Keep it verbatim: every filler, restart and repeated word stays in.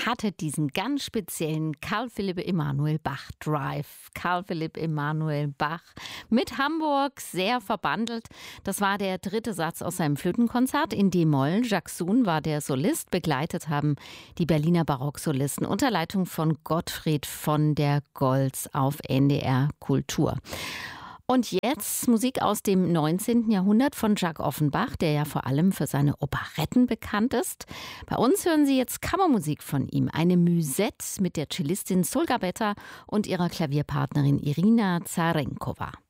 hatte diesen ganz speziellen Carl Philipp Emanuel Bach Drive. Carl Philipp Emanuel Bach mit Hamburg sehr verbandelt. Das war der dritte Satz aus seinem Flötenkonzert in D-Moll. Jacques Soon war der Solist. Begleitet haben die Berliner Barocksolisten unter Leitung von Gottfried von der Goltz auf N D R Kultur. Und jetzt Musik aus dem neunzehnten Jahrhundert von Jacques Offenbach, der ja vor allem für seine Operetten bekannt ist. Bei uns hören Sie jetzt Kammermusik von ihm. Eine Musette mit der Cellistin Solga Betta und ihrer Klavierpartnerin Irina Zarenkova.